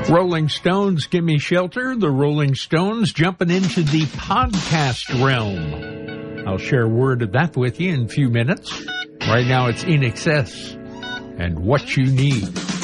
Rolling Stones, Gimme Shelter. The Rolling Stones jumping into the podcast realm. I'll share a word of that with you in a few minutes. Right now it's In Excess and What You Need.